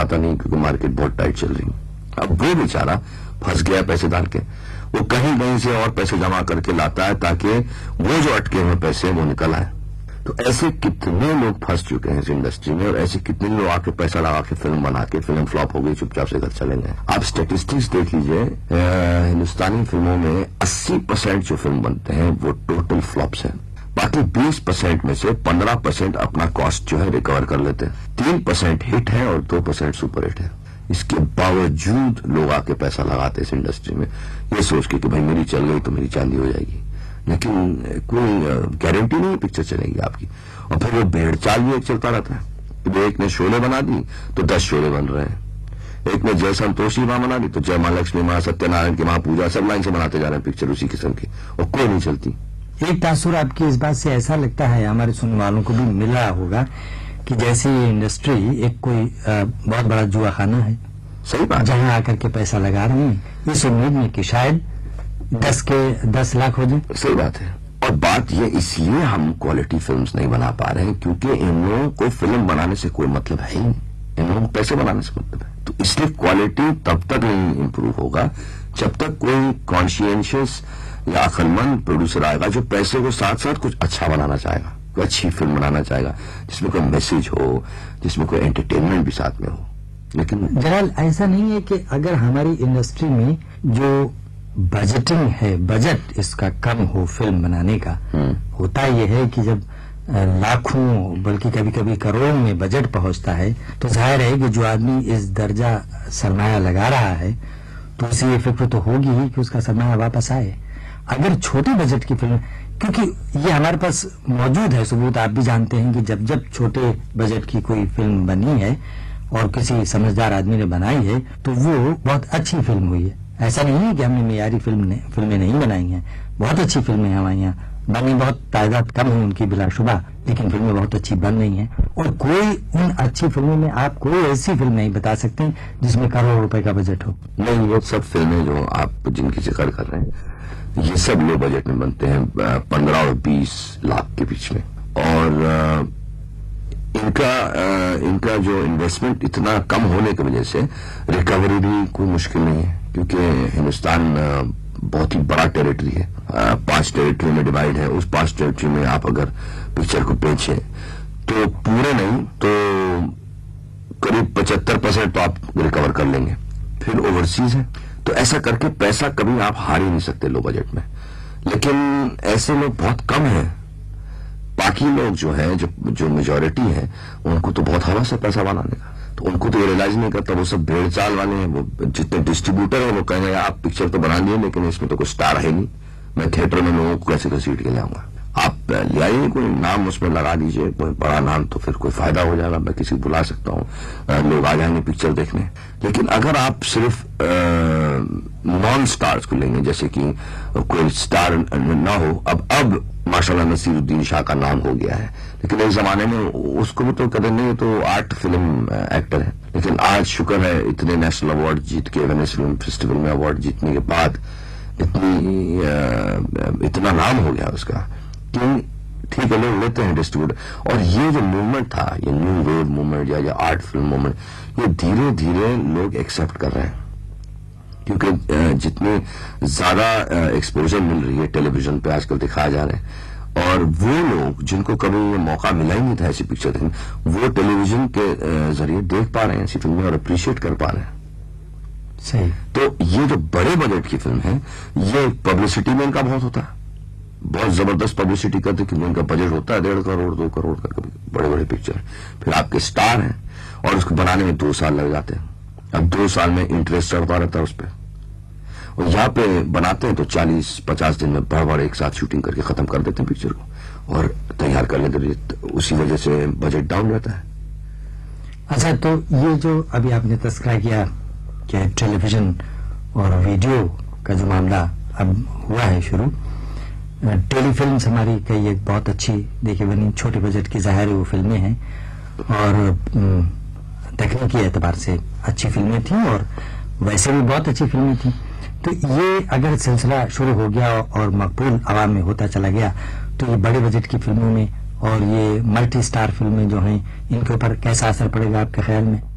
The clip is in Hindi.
पाता नहीं क्योंकि मार्केट बहुत टाइट चल रही है। अब वो बेचारा फंस गया पैसे डाल के, वो कहीं कहीं से और पैसे जमा करके लाता है ताकि वो जो अटके हुए पैसे वो निकल आए। तो ऐसे कितने लोग फंस चुके हैं इस इंडस्ट्री में, और ऐसे कितने लोग आके पैसा लगा के फिल्म बना के फिल्म फ्लॉप हो गई, चुपचाप से घर चले गए। आप स्टेटिस्टिक्स देख लीजिए, हिंदुस्तानी फिल्मों में 80% जो फिल्म बनते हैं वो टोटल फ्लॉप्स हैं। बाकी 20% में से 15% अपना कॉस्ट जो है रिकवर कर लेते हैं, 3% हिट है और 2% सुपर हिट है। इसके बावजूद लोग आके पैसा लगाते हैं इस इंडस्ट्री में, ये सोच के कि भाई मेरी चल गई तो मेरी चांदी हो जाएगी, लेकिन कोई गारंटी नहीं है पिक्चर चलेगी आपकी। और फिर वो भेड़ चाल भी एक चलता रहता है कि एक ने शोले बना दी तो 10 शोले बन रहे हैं, एक ने जय संतोषी मां बना दी तो जय मां लक्ष्मी मां, सत्यनारायण की मां पूजा, सब लाइन से बनाते जा रहे हैं पिक्चर उसी किस्म की, और कोई नहीं चलती। एक तासुर आपकी इस बात से ऐसा लगता है, हमारे सुनने वालों को भी मिल रहा होगा कि जैसे ये इंडस्ट्री एक कोई बहुत बड़ा जुआ खाना है, सही बात, जहां आकर के पैसा लगा रहे हैं इस उम्मीद में कि शायद 10 के 10 लाख हो जाए। सही बात है। और बात ये इसलिए हम क्वालिटी फिल्म्स नहीं बना पा रहे हैं क्योंकि इन लोगों को फिल्म बनाने से कोई मतलब है ही नहीं, इन लोगों को पैसे बनाने से मतलब है। तो इसलिए क्वालिटी तब तक नहीं इंप्रूव होगा जब तक कोई कॉन्शियंशियस या अक्लमंद प्रोड्यूसर आएगा जो पैसे को साथ साथ कुछ अच्छा बनाना चाहेगा, कोई अच्छी फिल्म बनाना चाहेगा जिसमें कोई मैसेज हो, जिसमें कोई एंटरटेनमेंट भी साथ में हो। लेकिन जलाल, ऐसा नहीं है कि अगर हमारी इंडस्ट्री में जो बजटिंग है, बजट इसका कम हो फिल्म बनाने का, होता यह है कि जब लाखों बल्कि कभी कभी करोड़ों में बजट पहुंचता है तो जाहिर है कि जो आदमी इस दर्जा सरमाया लगा रहा है तो उसे ये फिक्र तो होगी ही कि उसका सरमाया वापस आए। अगर छोटे बजट की फिल्म, क्योंकि ये हमारे पास मौजूद है सबूत, आप भी जानते हैं कि जब जब छोटे बजट की कोई फिल्म बनी है और किसी समझदार आदमी ने बनाई है तो वो बहुत अच्छी फिल्म हुई है। ऐसा नहीं है कि हमने मियारी फिल्में नहीं बनाई हैं, बहुत अच्छी फिल्में हमारे यहाँ बनी, बहुत तादाद कम है उनकी बिलाशुबा, लेकिन फिल्में बहुत अच्छी बन रही हैं। और कोई उन अच्छी फिल्मों में आप कोई ऐसी फिल्म नहीं बता सकते जिसमें करोड़ों रुपए का बजट हो। नहीं, ये सब फिल्में जो आप जिनकी जिक्र कर रहे हैं ये सब लो बजट में बनते हैं, 15 और 20 लाख के बीच में, और इनका जो इन्वेस्टमेंट इतना कम होने की वजह से रिकवरी भी कोई मुश्किल नहीं है, क्योंकि हिंदुस्तान बहुत ही बड़ा टेरिटरी है, 5 टेरिटरी में डिवाइड है। उस 5 टेरिटरी में आप अगर पिक्चर को बेचे तो पूरे नहीं तो करीब 75% तो आप रिकवर कर लेंगे। फिर ओवरसीज है, तो ऐसा करके पैसा कभी आप हार ही नहीं सकते लो बजट में। लेकिन ऐसे लोग बहुत कम हैं, बाकी लोग जो हैं, जो मेजॉरिटी है, उनको तो बहुत हवस है पैसा बनाने का, तो उनको तो ये रियलाइज नहीं करता। वो सब भेड़ चाल वाले हैं, वो जितने डिस्ट्रीब्यूटर हैं वो कहेंगे आप पिक्चर तो बना लिए लेकिन इसमें तो कोई स्टार है नहीं, मैं थिएटर में लोगों को कैसे घसीट के लाऊंगा। आप ले आइए, कोई नाम उसमें लगा दीजिए, कोई बड़ा नाम, तो फिर कोई फायदा हो जाएगा, मैं किसी को बुला सकता हूँ, लोग आ जाएंगे पिक्चर देखने। लेकिन अगर आप सिर्फ नॉन स्टार्स को लेंगे, जैसे कि कोई स्टार ना हो, अब माशाल्लाह नसीरुद्दीन शाह का नाम हो गया है, लेकिन एक जमाने में उसको भी तो कदर नहीं, तो आर्ट फिल्म एक्टर है। लेकिन आज शुक्र है इतने नेशनल अवार्ड जीत के, वेनिस फिल्म फेस्टिवल में अवार्ड जीतने के बाद इतना नाम हो गया उसका कि ठीक है लोग लेते हैं डिस्ट्रीब्यूटर। और ये जो मूवमेंट था, ये न्यू वेव मूवमेंट या आर्ट फिल्म मूवमेंट, ये धीरे धीरे लोग एक्सेप्ट कर रहे हैं, क्योंकि जितनी ज्यादा एक्सपोजर मिल रही है टेलीविजन पे आजकल दिखाया जा रहे हैं, और वो लोग जिनको कभी ये मौका मिला ही नहीं था ऐसी पिक्चर देखने, वो टेलीविजन के जरिए देख पा रहे हैं ऐसी फिल्में और अप्रिशिएट कर पा रहे हैं। सही। तो ये जो बड़े बजट की फिल्म है, ये पब्लिसिटी में इनका बहुत होता है, बहुत जबरदस्त पब्लिसिटी करते, क्योंकि उनका बजट होता है 1.5 करोड़ 2 करोड़ का, कभी बड़े बड़े पिक्चर। फिर आपके स्टार हैं और उसको बनाने में 2 साल लग जाते हैं। अब 2 साल में इंटरेस्ट चढ़ता रहता है उस पर, और यहाँ पे बनाते हैं तो 40-50 दिन में बड़ एक साथ शूटिंग करके खत्म कर देते हैं पिक्चर को और तैयार कर लेते हैं, उसी वजह से बजट डाउन रहता है। अच्छा, तो ये जो अभी आपने तस्करा किया कि टेलीविजन और वीडियो का जो मामला अब हुआ है शुरू, टेलीफिल्म्स हमारी कई एक बहुत अच्छी देखी बनी, छोटे बजट की जाहिर वो फिल्में हैं और तकनीकी एतबार से अच्छी फिल्में थी और वैसे भी बहुत अच्छी फिल्में थी। तो ये अगर सिलसिला शुरू हो गया और मकबूल आवाम में होता चला गया तो ये बड़े बजट की फिल्मों में और ये मल्टी स्टार फिल्में जो हैं इनके ऊपर कैसा असर पड़ेगा आपके ख्याल में?